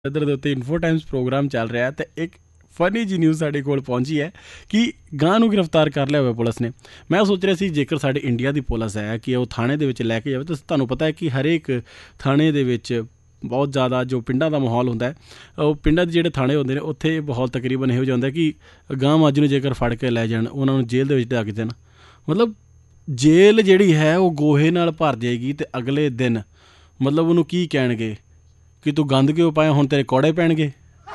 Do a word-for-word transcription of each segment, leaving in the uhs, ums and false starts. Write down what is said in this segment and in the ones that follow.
ਇੱਧਰ ਦੇ ਉੱਤੇ ਇਨਫੋ ਟਾਈਮਸ ਪ੍ਰੋਗਰਾਮ ਚੱਲ ਰਿਹਾ ਅਤੇ ਇੱਕ ਫਨੀ ਜੀ ਨਿਊਜ਼ ਸਾਡੇ ਕੋਲ ਪਹੁੰਚੀ ਹੈ ਕਿ ਗਾਂ ਨੂੰ ਗ੍ਰਿਫਤਾਰ ਕਰ ਲਿਆ ਹੋਇਆ ਪੁਲਿਸ ਨੇ। ਮੈਂ ਸੋਚ ਰਿਹਾ ਸੀ ਜੇਕਰ ਸਾਡੇ ਇੰਡੀਆ ਦੀ ਪੁਲਿਸ ਹੈ ਕਿ ਉਹ ਥਾਣੇ ਦੇ ਵਿੱਚ ਲੈ ਕੇ ਜਾਵੇ ਤਾਂ ਤੁਹਾਨੂੰ ਪਤਾ ਹੈ ਕਿ ਹਰੇਕ ਥਾਣੇ ਦੇ ਵਿੱਚ ਬਹੁਤ ਜ਼ਿਆਦਾ ਜੋ ਪਿੰਡਾਂ ਦਾ ਮਾਹੌਲ ਹੁੰਦਾ ਹੈ, ਉਹ ਪਿੰਡਾਂ ਦੇ ਜਿਹੜੇ ਥਾਣੇ ਹੁੰਦੇ ਨੇ ਉੱਥੇ ਮਾਹੌਲ ਤਕਰੀਬਨ ਇਹੋ ਜਿਹਾ ਹੁੰਦਾ ਕਿ ਗਾਂ ਮੱਝ ਨੂੰ ਜੇਕਰ ਫੜ ਕੇ ਲੈ ਜਾਣ, ਉਹਨਾਂ ਨੂੰ ਜੇਲ੍ਹ ਦੇ ਵਿੱਚ ਡੱਕ ਦੇਣ, ਮਤਲਬ ਜੇਲ੍ਹ ਜਿਹੜੀ ਹੈ ਉਹ ਗੋਹੇ ਨਾਲ ਭਰ ਜਾਏਗੀ ਅਤੇ ਅਗਲੇ ਦਿਨ ਮਤਲਬ ਉਹਨੂੰ ਕੀ ਕਹਿਣਗੇ ਕਿ ਤੂੰ ਗੰਦ ਕਿਉਂ ਪਾਇਆ, ਹੁਣ ਤੇਰੇ ਕੌੜੇ ਪੈਣਗੇ।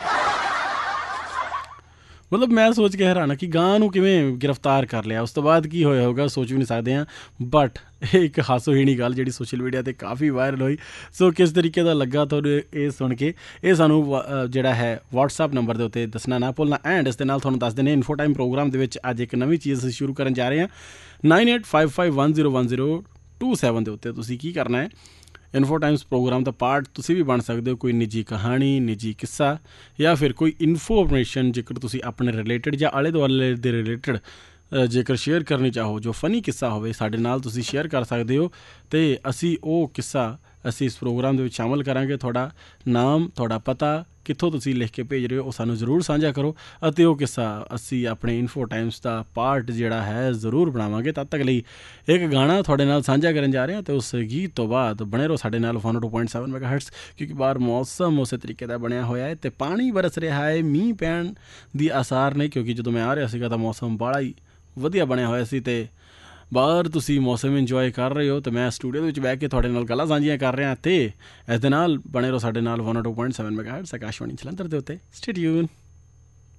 ਮਤਲਬ ਮੈਂ ਸੋਚ ਕੇ ਹੈਰਾਨ ਕਿ ਗਾਂ ਨੂੰ ਕਿਵੇਂ ਗ੍ਰਿਫਤਾਰ ਕਰ ਲਿਆ, ਉਸ ਤੋਂ ਬਾਅਦ ਕੀ ਹੋਇਆ ਹੋਊਗਾ ਸੋਚ ਵੀ ਨਹੀਂ ਸਕਦੇ ਹਾਂ। ਬਟ ਇਹ ਇੱਕ ਹਾਸੋਹੀਣੀ ਗੱਲ ਜਿਹੜੀ ਸੋਸ਼ਲ ਮੀਡੀਆ 'ਤੇ ਕਾਫੀ ਵਾਇਰਲ ਹੋਈ। ਸੋ ਕਿਸ ਤਰੀਕੇ ਦਾ ਲੱਗਾ ਤੁਹਾਨੂੰ ਇਹ ਸੁਣ ਕੇ, ਇਹ ਸਾਨੂੰ ਜਿਹੜਾ ਹੈ ਵਟਸਐਪ ਨੰਬਰ ਦੇ ਉੱਤੇ ਦੱਸਣਾ ਨਾ ਭੁੱਲਣਾ। ਐਂਡ ਇਸ ਦੇ ਨਾਲ ਤੁਹਾਨੂੰ ਦੱਸ ਦਿੰਦੇ ਇਨਫੋ ਟਾਈਮ ਪ੍ਰੋਗਰਾਮ ਦੇ ਵਿੱਚ ਅੱਜ ਇੱਕ ਨਵੀਂ ਚੀਜ਼ ਅਸੀਂ ਸ਼ੁਰੂ ਕਰਨ ਜਾ ਰਹੇ ਹਾਂ। Nine eight five five one zero one zero two seven ਦੇ ਉੱਤੇ ਤੁਸੀਂ ਕੀ ਕਰਨਾ ਹੈ, ਇਨਫੋ ਟਾਈਮਸ ਪ੍ਰੋਗਰਾਮ ਦਾ ਪਾਰਟ ਤੁਸੀਂ ਵੀ ਬਣ ਸਕਦੇ ਹੋ। ਕੋਈ ਨਿੱਜੀ ਕਹਾਣੀ, ਨਿੱਜੀ ਕਿੱਸਾ ਜਾਂ ਫਿਰ ਕੋਈ ਇਨਫੋਰਮੇਸ਼ਨ ਜੇਕਰ ਤੁਸੀਂ ਆਪਣੇ ਰਿਲੇਟਡ ਜਾਂ ਆਲੇ ਦੁਆਲੇ ਦੇ ਰਿਲੇਟਡ ਜੇਕਰ ਸ਼ੇਅਰ ਕਰਨੀ ਚਾਹੋ, ਜੋ ਫਨੀ ਕਿੱਸਾ ਹੋਵੇ ਸਾਡੇ ਨਾਲ ਤੁਸੀਂ ਸ਼ੇਅਰ ਕਰ ਸਕਦੇ ਹੋ ਅਤੇ ਅਸੀਂ ਉਹ ਕਿੱਸਾ ਅਸੀਂ ਇਸ ਪ੍ਰੋਗਰਾਮ ਦੇ ਵਿੱਚ ਸ਼ਾਮਲ ਕਰਾਂਗੇ। ਤੁਹਾਡਾ ਨਾਮ, ਤੁਹਾਡਾ ਪਤਾ, ਕਿੱਥੋਂ ਤੁਸੀਂ ਲਿਖ ਕੇ ਭੇਜ ਰਹੇ ਹੋ ਉਹ ਸਾਨੂੰ ਜ਼ਰੂਰ ਸਾਂਝਾ ਕਰੋ ਅਤੇ ਉਹ ਕਿੱਸਾ ਅਸੀਂ ਆਪਣੇ ਇਨਫੋ ਟਾਈਮਸ ਦਾ ਪਾਰਟ ਜਿਹੜਾ ਹੈ ਜ਼ਰੂਰ ਬਣਾਵਾਂਗੇ। ਤਦ ਤੱਕ ਲਈ ਇੱਕ ਗਾਣਾ ਤੁਹਾਡੇ ਨਾਲ ਸਾਂਝਾ ਕਰਨ ਜਾ ਰਹੇ ਹਾਂ ਅਤੇ ਉਸ ਗੀਤ ਤੋਂ ਬਾਅਦ ਬਣੇ ਰਹੋ ਸਾਡੇ ਨਾਲ one two point seven mega hurts, ਕਿਉਂਕਿ ਬਾਹਰ ਮੌਸਮ ਉਸੇ ਤਰੀਕੇ ਦਾ ਬਣਿਆ ਹੋਇਆ ਹੈ ਅਤੇ ਪਾਣੀ ਬਰਸ ਰਿਹਾ ਹੈ। ਮੀਂਹ ਪੈਣ ਦੀ ਆਸਾਰ ਨਹੀਂ, ਕਿਉਂਕਿ ਜਦੋਂ ਮੈਂ ਆ ਰਿਹਾ ਸੀਗਾ ਤਾਂ ਮੌਸਮ ਬੜਾ ਹੀ ਵਧੀਆ ਬਣਿਆ ਹੋਇਆ ਸੀ ਅਤੇ ਬਾਹਰ ਤੁਸੀਂ ਮੌਸਮ ਇੰਜੋਏ ਕਰ ਰਹੇ ਹੋ ਅਤੇ ਮੈਂ ਸਟੂਡੀਓ ਦੇ ਵਿੱਚ ਬਹਿ ਕੇ ਤੁਹਾਡੇ ਨਾਲ ਗੱਲਾਂ ਸਾਂਝੀਆਂ ਕਰ ਰਿਹਾ ਅਤੇ ਇਸ ਦੇ ਨਾਲ ਬਣੇ ਰਹੋ ਸਾਡੇ ਨਾਲ one two point seven mega hurts Akashvani Jalandhar ਦੇ ਉੱਤੇ। Stay tune.